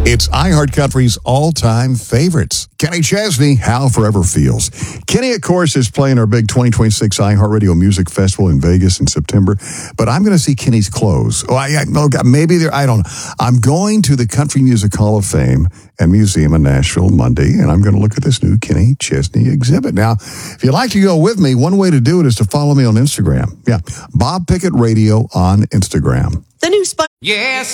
It's iHeartCountry's all-time favorites. Kenny Chesney, How Forever Feels. Kenny, of course, is playing our big 2026 iHeartRadio Music Festival in Vegas in September, but I'm going to see Kenny's clothes. Maybe there, I don't know. I'm going to the Country Music Hall of Fame and Museum in Nashville Monday, and I'm going to look at this new Kenny Chesney exhibit. Now, if you'd like to go with me, one way to do it is to follow me on Instagram. Yeah, Bob Pickett Radio on Instagram. The new spot. Yes,